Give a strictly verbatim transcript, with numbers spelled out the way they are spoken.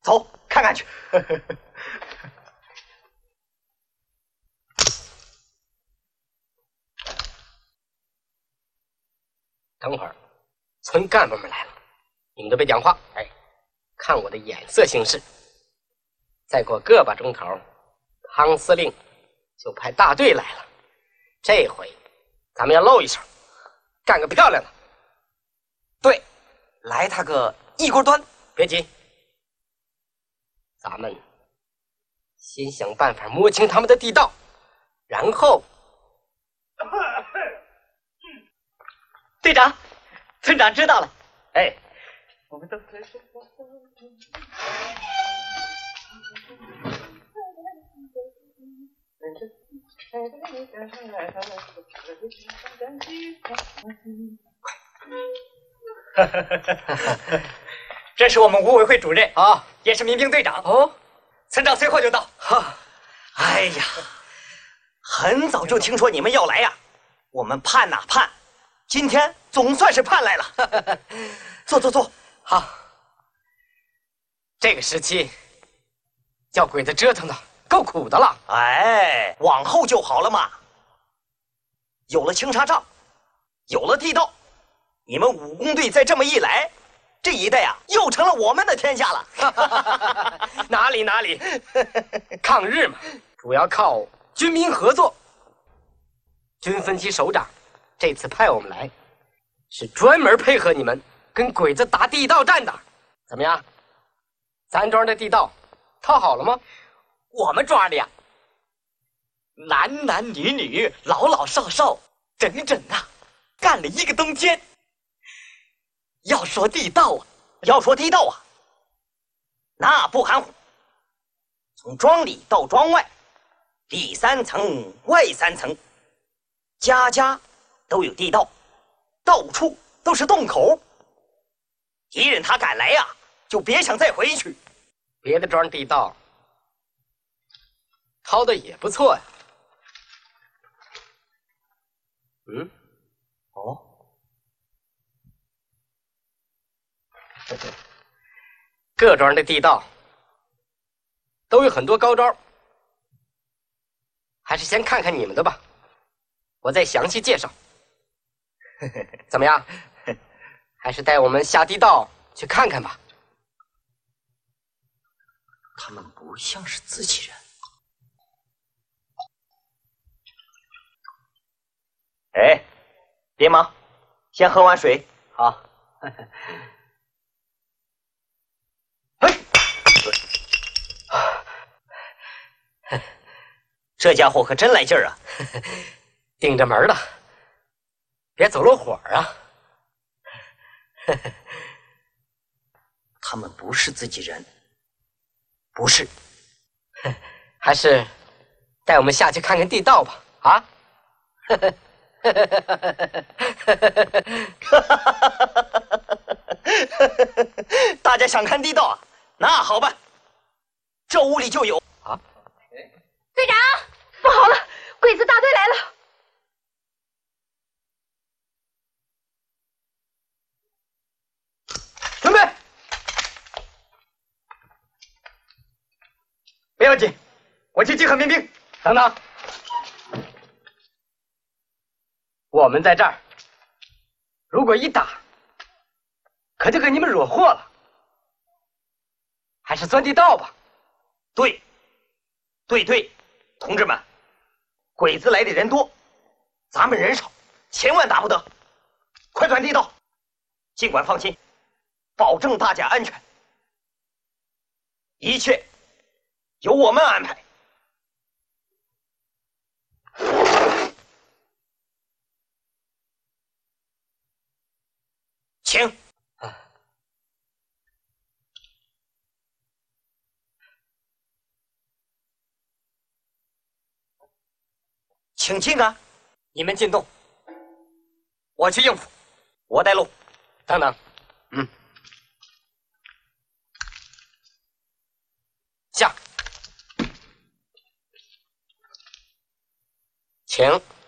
走，看看去。 等会儿，村干部们来了，你们都别讲话，哎，看我的眼色行事。再过个把钟头，汤司令就派大队来了。这回咱们要露一手，干个漂亮的。 对，来他个一锅端。 别急，咱们先想办法摸清他们的地道，然后。 队长，村长知道了。哎，我们都。这是我们五委会主任啊，也是民兵队长哦。村长随后就到。哈，哎呀，很早就听说你们要来呀，我们盼呐盼，今天总算是盼来了。坐坐坐， 好。这个时期，叫鬼子折腾的够苦的了。 哎，往后就好了嘛。有了青纱帐，有了地道，你们武工队再这么一来，这一带啊，又成了我们的天下了。 哪里哪里，抗日嘛，主要靠军民合作。军分析首长这次派我们来，是专门配合你们跟鬼子打地道战的。怎么样？咱庄的地道套好了吗？ 我们庄的呀，男男女女、老老少少，整整啊，干了一个冬天。要说地道啊，要说地道啊，那不含糊。从庄里到庄外，里三层外三层，家家都有地道，到处都是洞口。敌人他敢来呀、啊，就别想再回去。 别的庄地道掏的也不错呀。嗯，哦，各庄的地道都有很多高招，还是先看看你们的吧，我再详细介绍。怎么样？还是带我们下地道去看看吧。 他们不像是自己人。哎，别忙，先喝碗水。 好。 这家伙可真来劲儿啊！ 顶着门了，别走漏火啊！ 他们不是自己人，不是， 还是带我们下去看看地道吧？啊！ 大家想看地道啊？那好办，这屋里就有啊。 队长，不好了，鬼子大队来了！ 准备，不要紧，我去集合民兵。 等等，我们在这儿，如果一打，可就给你们惹祸了。还是钻地道吧。 对，对对，同志们，鬼子来的人多，咱们人少，千万打不得。快钻地道，尽管放心，保证大家安全，一切由我们安排。请。请进啊！ 你们进洞， 我去应付，我带路。 等等，嗯，下，请。